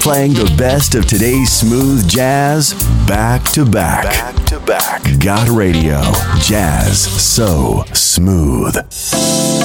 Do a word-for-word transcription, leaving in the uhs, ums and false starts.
playing the best of today's smooth jazz back to back. Back to back. Got Radio. Jazz so smooth.